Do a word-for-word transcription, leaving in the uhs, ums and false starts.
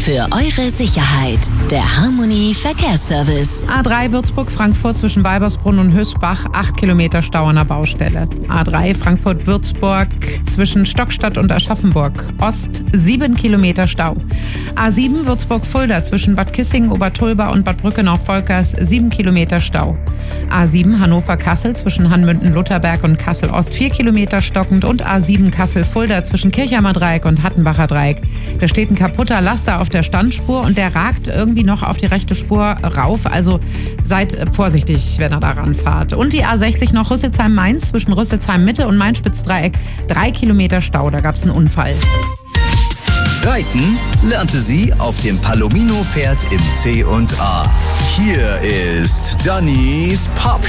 Für eure Sicherheit. Der Harmony Verkehrsservice. A drei Würzburg-Frankfurt zwischen Weibersbrunn und Hösbach, acht Kilometer Stau an der Baustelle. A drei Frankfurt-Würzburg zwischen Stockstadt und Aschaffenburg Ost, sieben Kilometer Stau. A sieben Würzburg-Fulda zwischen Bad Kissingen, Obertulba und Bad Brückenau-Volkers, sieben Kilometer Stau. A sieben Hannover-Kassel zwischen Hanmünden-Lutherberg und Kassel-Ost, vier Kilometer stockend. Und A sieben Kassel-Fulda zwischen Kirchheimer Dreieck und Hattenbacher Dreieck. Da steht ein kaputter Laster auf der Standspur und der ragt irgendwie noch auf die rechte Spur rauf. Also seid vorsichtig, wenn ihr da ranfahrt. Und die A sechzig noch Rüsselsheim-Mainz zwischen Rüsselsheim-Mitte und Main-Spitz-Dreieck. Drei Kilometer Stau, da gab es einen Unfall. Reiten lernte sie auf dem Palomino-Pferd im C und A. Hier ist Dannys Pop